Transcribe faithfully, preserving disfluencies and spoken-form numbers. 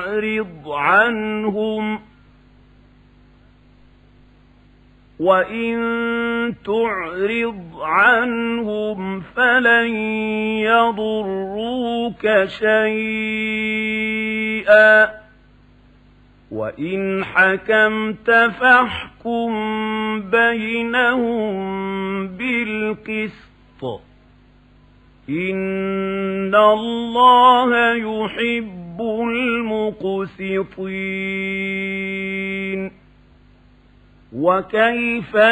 تعرض عنهم وإن تعرض عنهم فلن يضروك شيئا وإن حكمت فاحكم بينهم بالقسط إن الله يحب المقسطين. وكيف